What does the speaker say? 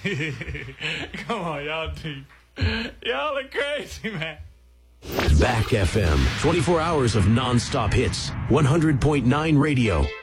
Come on, y'all are crazy, man. Back FM, 24 hours of non-stop hits, 100.9 radio.